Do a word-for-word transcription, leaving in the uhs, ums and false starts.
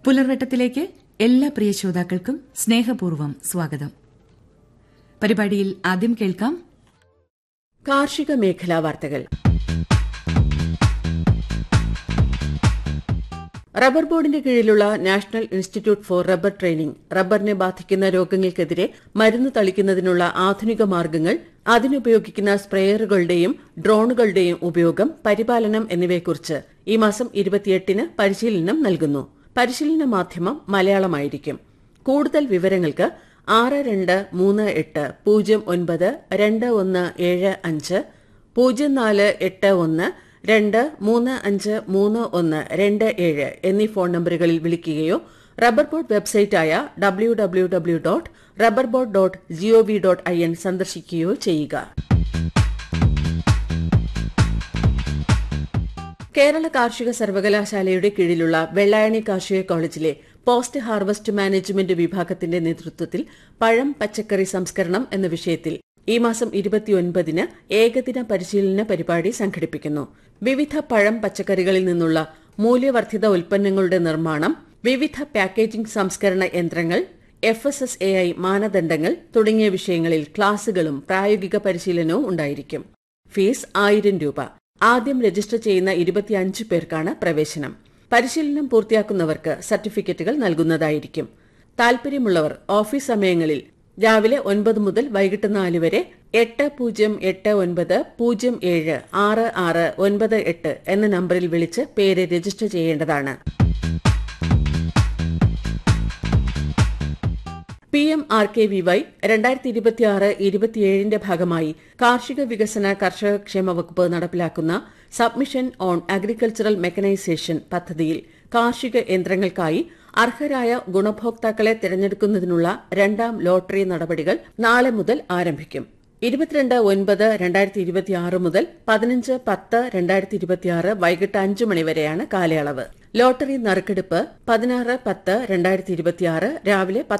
പുലർവട്ടത്തിലേക്ക് എല്ലാ പ്രിയ ശ്രോതാക്കൾക്കും സ്നേഹപൂർവ്വം സ്വാഗതം. പരിപാടിയിൽ ആദ്യം കേൾക്കാം കാർഷിക മേഖലാ വാർത്തകൾ. റബ്ബർ ബോർഡിന്റെ കീഴിലുള്ള national institute four rubber training റബ്ബറിനെ ബാധിക്കുന്ന രോഗങ്ങൾക്കെതിരെ മരുന്ന് തളിക്കുന്നതിനുള്ള ആധുനിക മാർഗ്ഗങ്ങൾ, അതിനുപയോഗിക്കുന്ന സ്പ്രേയറുകളുടെയും ഡ്രോണുകളുടെയും ഉപയോഗം, പരിപാലനം എന്നിവയെക്കുറിച്ച് ഈ മാസം ഇരുപത്തിയെട്ടിന് പരിശീലനം നൽകുന്നു. പരിശീലന മാധ്യമം മലയാളമായിരിക്കും. കൂടുതൽ വിവരങ്ങൾക്ക് ആറ് രണ്ട് മൂന്ന് എട്ട് പൂജ്യം ഒൻപത് രണ്ട് ഒന്ന് ഏഴ് അഞ്ച് പൂജ്യം നാല് എട്ട് ഒന്ന് രണ്ട് മൂന്ന് അഞ്ച് മൂന്ന് ഒന്ന് രണ്ട് ഏഴ് എന്നീ ഫോൺ നമ്പറുകളിൽ വിളിക്കുകയോ rubber board വെബ്സൈറ്റായ W W W dot rubber board dot G O V dot I N സന്ദർശിക്കുകയോ ചെയ്യുക. കേരള കാർഷിക സർവകലാശാലയുടെ കീഴിലുള്ള വെള്ളായണി കാർഷിക കോളേജിലെ പോസ്റ്റ് ഹാർവസ്റ്റ് മാനേജ്മെന്റ് വിഭാഗത്തിന്റെ നേതൃത്വത്തിൽ പഴം പച്ചക്കറി സംസ്കരണം എന്ന വിഷയത്തിൽ ഈ മാസം ഇരുപത്തിയൊൻപതിന് ഏകദിന പരിശീലന പരിപാടി സംഘടിപ്പിക്കുന്നു. വിവിധ പഴം പച്ചക്കറികളിൽ നിന്നുള്ള മൂല്യവർദ്ധിത ഉൽപ്പന്നങ്ങളുടെ നിർമ്മാണം, വിവിധ പാക്കേജിംഗ് സംസ്കരണ യന്ത്രങ്ങൾ, F S S A I മാനദണ്ഡങ്ങൾ തുടങ്ങിയ വിഷയങ്ങളിൽ ക്ലാസുകളും പ്രായോഗിക പരിശീലനവും ഉണ്ടായിരിക്കും. ഫീസ് ആയിരം രൂപ. ആദ്യം രജിസ്റ്റർ ചെയ്യുന്ന ഇരുപത്തിയഞ്ച് പേർക്കാണ് പ്രവേശനം. പരിശീലനം പൂർത്തിയാക്കുന്നവർക്ക് സർട്ടിഫിക്കറ്റുകൾ നൽകുന്നതായിരിക്കും. താൽപര്യമുള്ളവർ ഓഫീസ് സമയങ്ങളിൽ രാവിലെ ഒൻപത് മുതൽ വൈകിട്ട് നാല് വരെ എട്ട് പൂജ്യം എട്ട് ഒൻപത് പൂജ്യം ഏഴ് ആറ് ആറ് ഒൻപത് എട്ട് എന്ന നമ്പറിൽ വിളിച്ച് പേര് രജിസ്റ്റർ ചെയ്യേണ്ടതാണ്. P M R K V Y രണ്ടായിരത്തി ഇരുപത്തിയാറ് ഇരുപത്തിയേഴിന്റെ ഭാഗമായി കാർഷിക വികസന കർഷക ക്ഷേമ വകുപ്പ് നടപ്പിലാക്കുന്ന സബ്മിഷൻ ഓൺ അഗ്രികൾച്ചറൽ മെക്കനൈസേഷൻ പദ്ധതിയിൽ കാർഷിക യന്ത്രങ്ങൾക്കായി അർഹരായ ഗുണഭോക്താക്കളെ തിരഞ്ഞെടുക്കുന്നതിനുള്ള രണ്ടാം ലോട്ടറി നടപടികൾ നാളെ മുതൽ ആരംഭിക്കും. ഇരുപത്തിരണ്ട് ഒൻപത് രണ്ടായിരത്തി ഇരുപത്തിയാറ് മുതൽ പതിനഞ്ച് പത്ത് രണ്ടായിരത്തി ഇരുപത്തിയാറ് വൈകിട്ട് അഞ്ചു മണിവരെയാണ് കാലയളവ്. ലോട്ടറി നറുക്കെടുപ്പ് പതിനാറ് പത്ത് രണ്ടായിരത്തി ഇരുപത്തിയാറ് രാവിലെ